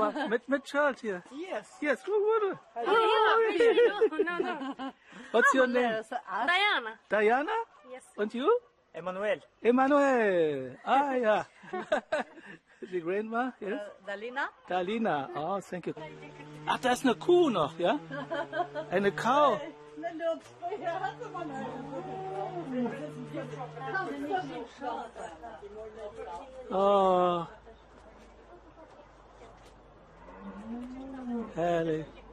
met Charles here. Yes. Yes, good. No. What's your name? Diana. Diana? Yes. And you? Emanuel. Emmanuel. Ah, ja. Die Grandma, yes? Dalina? Dalina. Oh, thank you. Ach, da ist eine Kuh noch, ja? Eine Cow. Oh. Herrlich.